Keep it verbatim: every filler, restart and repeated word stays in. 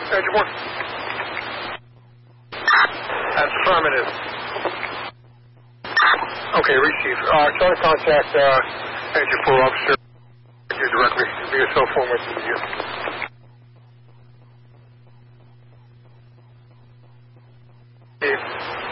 Engine one. Affirmative. Okay, receive. Uh, try to contact uh, Engine four officer you directly via cell phone with you. Okay.